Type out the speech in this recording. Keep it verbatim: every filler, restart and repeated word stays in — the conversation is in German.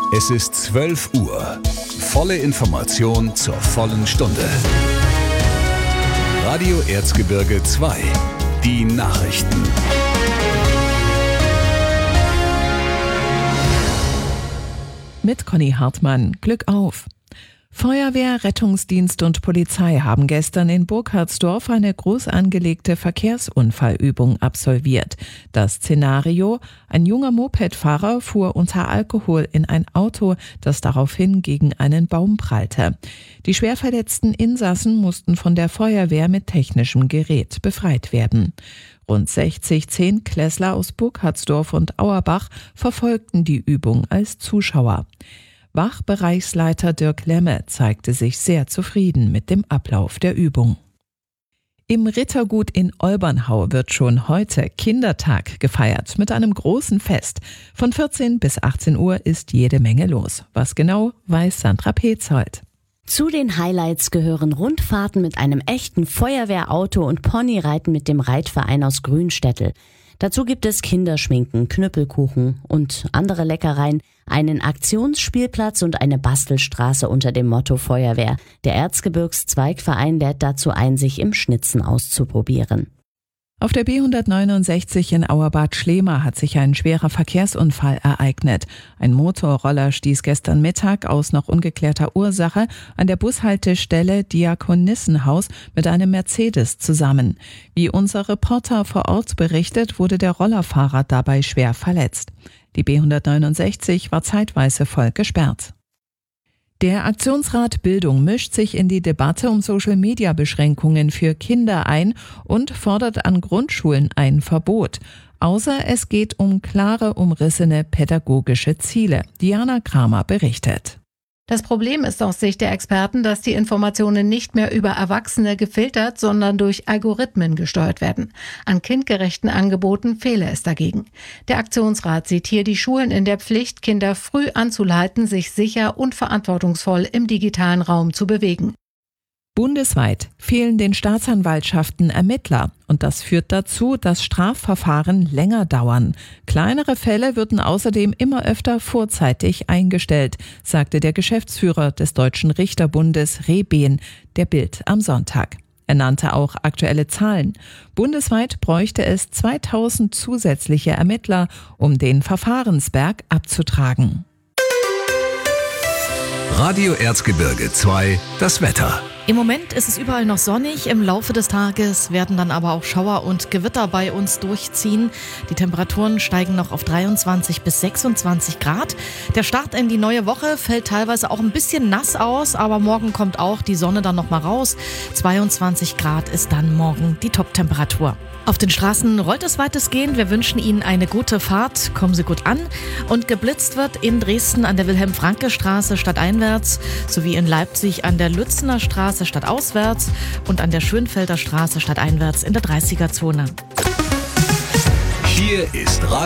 Es ist zwölf Uhr. Volle Information zur vollen Stunde. Radio Erzgebirge zwei. Die Nachrichten. Mit Conny Hartmann. Glück auf! Feuerwehr, Rettungsdienst und Polizei haben gestern in Burkhardsdorf eine groß angelegte Verkehrsunfallübung absolviert. Das Szenario: Ein junger Mopedfahrer fuhr unter Alkohol in ein Auto, das daraufhin gegen einen Baum prallte. Die schwer verletzten Insassen mussten von der Feuerwehr mit technischem Gerät befreit werden. Rund sechzig Zehntklässler aus Burkhardsdorf und Auerbach verfolgten die Übung als Zuschauer. Wachbereichsleiter Dirk Lemme zeigte sich sehr zufrieden mit dem Ablauf der Übung. Im Rittergut in Olbernhau wird schon heute Kindertag gefeiert mit einem großen Fest. Von vierzehn bis achtzehn Uhr ist jede Menge los. Was genau, weiß Sandra Petzold. Zu den Highlights gehören Rundfahrten mit einem echten Feuerwehrauto und Ponyreiten mit dem Reitverein aus Grünstädtel. Dazu gibt es Kinderschminken, Knüppelkuchen und andere Leckereien, einen Aktionsspielplatz und eine Bastelstraße unter dem Motto Feuerwehr. Der Erzgebirgszweigverein lädt dazu ein, sich im Schnitzen auszuprobieren. Auf der B hundertneunundsechzig in Auerbad Schlema hat sich ein schwerer Verkehrsunfall ereignet. Ein Motorroller stieß gestern Mittag aus noch ungeklärter Ursache an der Bushaltestelle Diakonissenhaus mit einem Mercedes zusammen. Wie unser Reporter vor Ort berichtet, wurde der Rollerfahrer dabei schwer verletzt. Die B hundertneunundsechzig war zeitweise voll gesperrt. Der Aktionsrat Bildung mischt sich in die Debatte um Social-Media-Beschränkungen für Kinder ein und fordert an Grundschulen ein Verbot. Außer es geht um klare, umrissene pädagogische Ziele. Diana Kramer berichtet. Das Problem ist aus Sicht der Experten, dass die Informationen nicht mehr über Erwachsene gefiltert, sondern durch Algorithmen gesteuert werden. An kindgerechten Angeboten fehle es dagegen. Der Aktionsrat sieht hier die Schulen in der Pflicht, Kinder früh anzuleiten, sich sicher und verantwortungsvoll im digitalen Raum zu bewegen. Bundesweit fehlen den Staatsanwaltschaften Ermittler und das führt dazu, dass Strafverfahren länger dauern. Kleinere Fälle würden außerdem immer öfter vorzeitig eingestellt, sagte der Geschäftsführer des Deutschen Richterbundes Rehbehn der Bild am Sonntag. Er nannte auch aktuelle Zahlen. Bundesweit bräuchte es zweitausend zusätzliche Ermittler, um den Verfahrensberg abzutragen. Radio Erzgebirge zwei, das Wetter. Im Moment ist es überall noch sonnig, im Laufe des Tages werden dann aber auch Schauer und Gewitter bei uns durchziehen. Die Temperaturen steigen noch auf dreiundzwanzig bis sechsundzwanzig Grad. Der Start in die neue Woche fällt teilweise auch ein bisschen nass aus, aber morgen kommt auch die Sonne dann noch mal raus. zweiundzwanzig Grad ist dann morgen die Top-Temperatur. Auf den Straßen rollt es weitestgehend. Wir wünschen Ihnen eine gute Fahrt. Kommen Sie gut an. Und geblitzt wird in Dresden an der Wilhelm-Franke-Straße stadteinwärts sowie in Leipzig an der Lützener Straße stadtauswärts und an der Schönfelder Straße stadteinwärts in der dreißiger Zone. Hier ist Radio